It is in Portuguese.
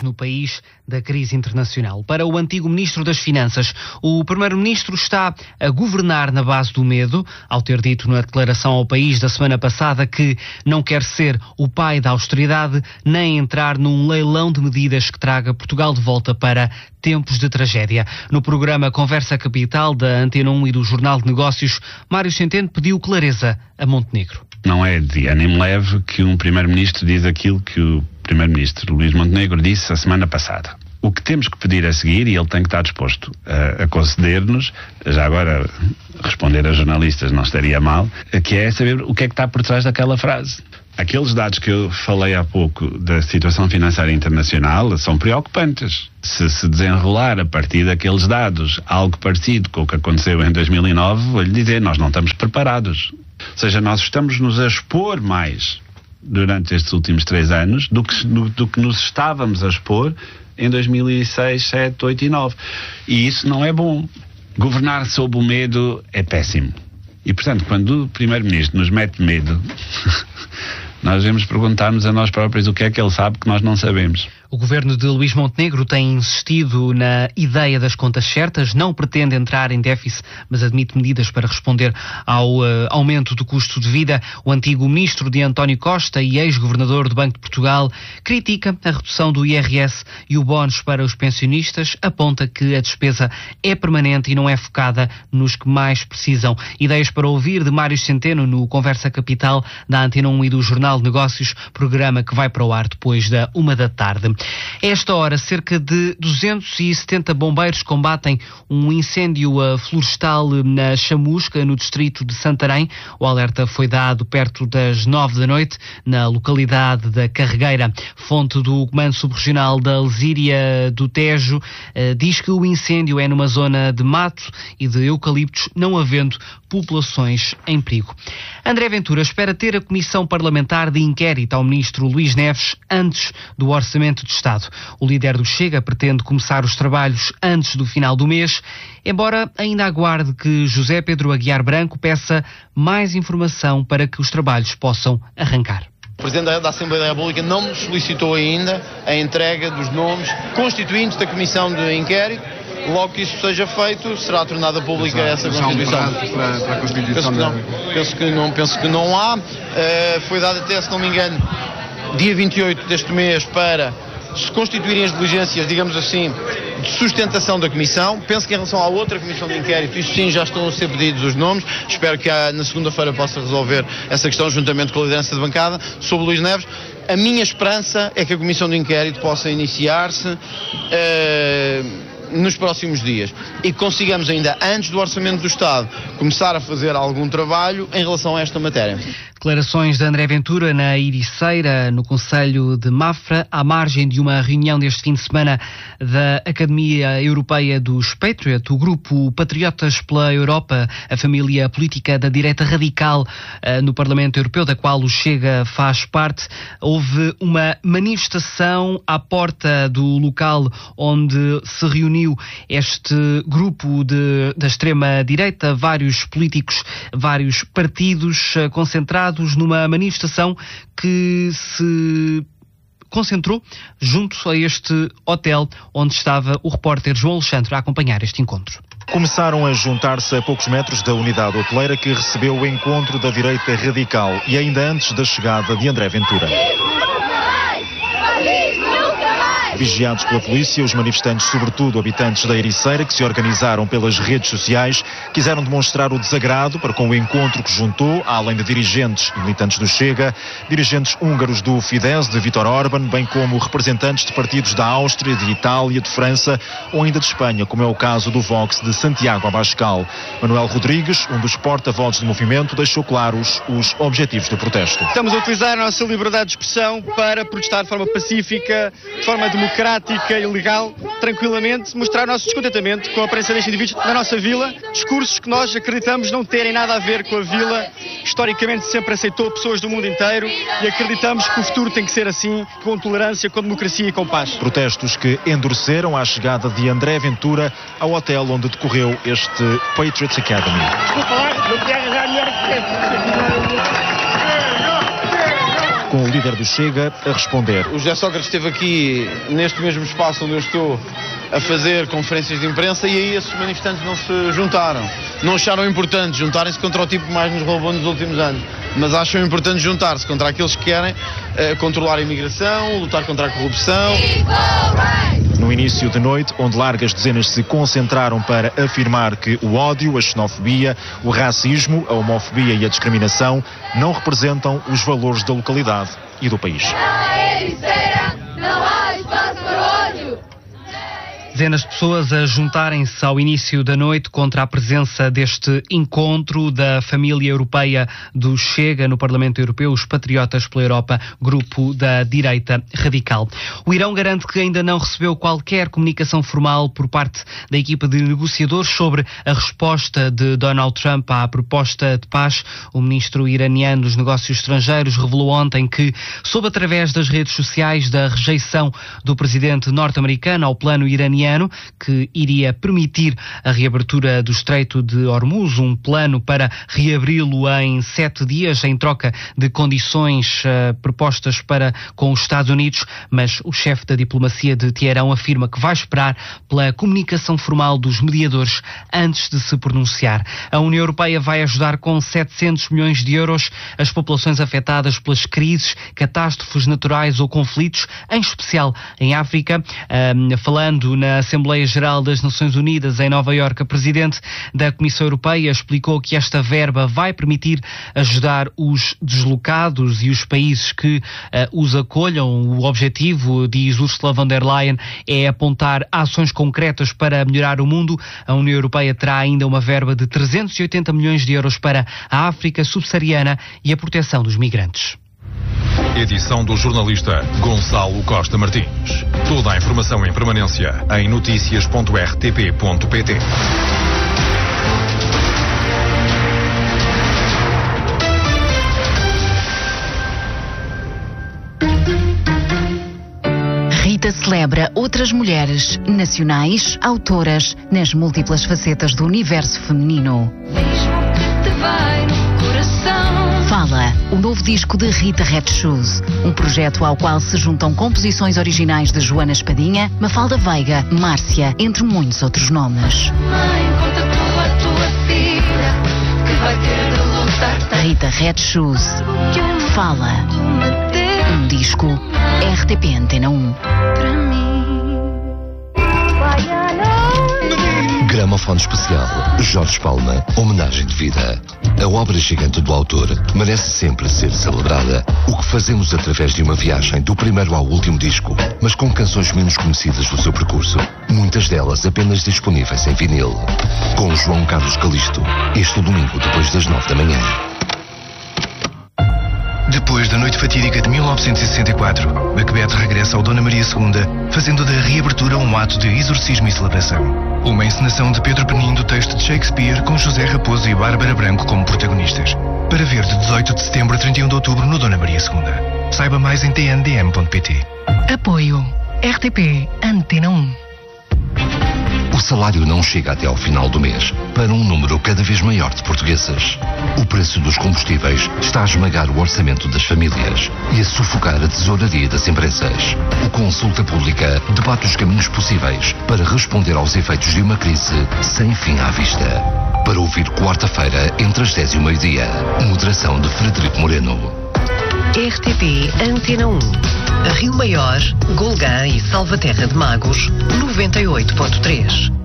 no país da crise internacional. Para o antigo Ministro das Finanças, o Primeiro-Ministro está a governar na base do medo, ao ter dito na declaração ao país da semana passada que não quer ser o pai da austeridade nem entrar num leilão de medidas que traga Portugal de volta para tempos de tragédia. No programa Conversa Capital da Antena 1 e do Jornal de Negócios, Mário Centeno pediu clareza a Montenegro. Não é de ânimo leve que um Primeiro-Ministro diz aquilo que o Primeiro-Ministro Luís Montenegro disse a semana passada. O que temos que pedir a seguir, e ele tem que estar disposto a conceder-nos, já agora responder a jornalistas não estaria mal, que é saber o que é que está por trás daquela frase. Aqueles dados que eu falei há pouco da situação financeira internacional são preocupantes. Se desenrolar a partir daqueles dados algo parecido com o que aconteceu em 2009, vou-lhe dizer, nós não estamos preparados. Ou seja, nós estamos-nos a expor mais durante estes últimos 3 anos do que nos estávamos a expor em 2006, 7, 8 e 9. E isso não é bom. Governar sob o medo é péssimo. E, portanto, quando o Primeiro-Ministro nos mete medo, nós devemos perguntar-nos a nós próprios o que é que ele sabe que nós não sabemos. O governo de Luís Montenegro tem insistido na ideia das contas certas, não pretende entrar em déficit, mas admite medidas para responder ao aumento do custo de vida. O antigo ministro de António Costa e ex-governador do Banco de Portugal critica a redução do IRS e o bónus para os pensionistas, aponta que a despesa é permanente e não é focada nos que mais precisam. Ideias para ouvir de Mário Centeno no Conversa Capital da Antena 1 e do Jornal de Negócios, programa que vai para o ar depois da 13h. A esta hora, cerca de 270 bombeiros combatem um incêndio florestal na Chamusca, no distrito de Santarém. O alerta foi dado perto das 9 da noite, na localidade da Carregueira. Fonte do Comando Subregional da Lesíria do Tejo diz que o incêndio é numa zona de mato e de eucaliptos, não havendo populações em perigo. André Ventura espera ter a Comissão Parlamentar de Inquérito ao Ministro Luís Neves antes do Orçamento de Estado. O líder do Chega pretende começar os trabalhos antes do final do mês, embora ainda aguarde que José Pedro Aguiar Branco peça mais informação para que os trabalhos possam arrancar. O Presidente da Assembleia da República não me solicitou ainda a entrega dos nomes constituintes da Comissão de Inquérito. Logo que isso seja feito, será tornada pública essa Constituição. Para a Constituição penso que não há. Foi dado até, se não me engano, dia 28 deste mês para se constituírem as diligências, digamos assim, de sustentação da Comissão. Penso que em relação à outra Comissão de Inquérito, isto sim, já estão a ser pedidos os nomes. Espero que na segunda-feira possa resolver essa questão juntamente com a liderança de bancada sobre Luís Neves. A minha esperança é que a Comissão de Inquérito possa iniciar-se nos próximos dias e que consigamos ainda antes do Orçamento do Estado começar a fazer algum trabalho em relação a esta matéria. Declarações de André Ventura na Ericeira, no Conselho de Mafra, à margem de uma reunião deste fim de semana da Academia Europeia dos Patriot, o grupo Patriotas pela Europa, a família política da direita radical no Parlamento Europeu, da qual o Chega faz parte. Houve uma manifestação à porta do local onde se reuniu este grupo da extrema-direita, vários políticos, vários partidos concentrados numa manifestação que se concentrou junto a este hotel onde estava o repórter João Alexandre a acompanhar este encontro. Começaram a juntar-se a poucos metros da unidade hoteleira que recebeu o encontro da direita radical e ainda antes da chegada de André Ventura. Vigiados pela polícia, os manifestantes, sobretudo habitantes da Ericeira, que se organizaram pelas redes sociais, quiseram demonstrar o desagrado para com o encontro que juntou, além de dirigentes e militantes do Chega, dirigentes húngaros do Fidesz, de Viktor Orbán, bem como representantes de partidos da Áustria, de Itália, de França ou ainda de Espanha, como é o caso do Vox de Santiago Abascal. Manuel Rodrigues, um dos porta-vozes do movimento, deixou claros os objetivos do protesto. Estamos a utilizar a nossa liberdade de expressão para protestar de forma pacífica, de forma democrática e legal, tranquilamente, mostrar o nosso descontentamento com a presença destes indivíduos na nossa vila, discursos que nós acreditamos não terem nada a ver com a vila, historicamente sempre aceitou pessoas do mundo inteiro e acreditamos que o futuro tem que ser assim, com tolerância, com democracia e com paz. Protestos que endureceram à chegada de André Ventura ao hotel onde decorreu este Patriots Academy. com o líder do Chega a responder. O José Sócrates esteve aqui, neste mesmo espaço onde eu estou, a fazer conferências de imprensa, e aí esses manifestantes não se juntaram. Não acharam importante juntarem-se contra o tipo que mais nos roubou nos últimos anos, mas acham importante juntar-se contra aqueles que querem controlar a imigração, lutar contra a corrupção. No início de noite, onde largas dezenas se concentraram para afirmar que o ódio, a xenofobia, o racismo, a homofobia e a discriminação não representam os valores da localidade e do país. Não há espaço para ódio. Dezenas de pessoas a juntarem-se ao início da noite contra a presença deste encontro da família europeia do Chega no Parlamento Europeu, os Patriotas pela Europa, grupo da direita radical. O Irão garante que ainda não recebeu qualquer comunicação formal por parte da equipa de negociadores sobre a resposta de Donald Trump à proposta de paz. O ministro iraniano dos Negócios Estrangeiros revelou ontem que soube através das redes sociais da rejeição do presidente norte-americano ao plano iraniano que iria permitir a reabertura do Estreito de Hormuz, um plano para reabri-lo em 7 dias em troca de condições propostas com os Estados Unidos, mas o chefe da diplomacia de Teherão afirma que vai esperar pela comunicação formal dos mediadores antes de se pronunciar. A União Europeia vai ajudar com 700 milhões de euros as populações afetadas pelas crises, catástrofes naturais ou conflitos, em especial em África. Falando na Assembleia Geral das Nações Unidas em Nova Iorque, a Presidente da Comissão Europeia explicou que esta verba vai permitir ajudar os deslocados e os países que os acolham. O objetivo, diz Ursula von der Leyen, é apontar ações concretas para melhorar o mundo. A União Europeia terá ainda uma verba de 380 milhões de euros para a África subsaariana e a proteção dos migrantes. Edição do jornalista Gonçalo Costa Martins. Toda a informação em permanência em noticias.rtp.pt. Rita celebra outras mulheres nacionais, autoras, nas múltiplas facetas do universo feminino. Fala, o novo disco de Rita Red Shoes, um projeto ao qual se juntam composições originais de Joana Espadinha, Mafalda Veiga, Márcia, entre muitos outros nomes. Rita Red Shoes. Fala. Um disco RTP Antena 1. Gramofone especial Jorge Palma, homenagem de vida. A obra gigante do autor merece sempre ser celebrada. O que fazemos através de uma viagem do primeiro ao último disco, mas com canções menos conhecidas do seu percurso. Muitas delas apenas disponíveis em vinil. Com João Carlos Calisto, este domingo depois das 9 da manhã. Depois da noite fatídica de 1964, Macbeth regressa ao Dona Maria II, fazendo da reabertura um ato de exorcismo e celebração. Uma encenação de Pedro Penin do texto de Shakespeare, com José Raposo e Bárbara Branco como protagonistas. Para ver de 18 de setembro a 31 de outubro no Dona Maria II. Saiba mais em tndm.pt. Apoio RTP Antena 1. O salário não chega até ao final do mês para um número cada vez maior de portuguesas. O preço dos combustíveis está a esmagar o orçamento das famílias e a sufocar a tesouraria das empresas. O Consulta Pública debate os caminhos possíveis para responder aos efeitos de uma crise sem fim à vista. Para ouvir quarta-feira, entre as 10 e o meio-dia. Moderação de Frederico Moreno. RTP Antena 1. Rio Maior, Golgã e Salvaterra de Magos, 98.3.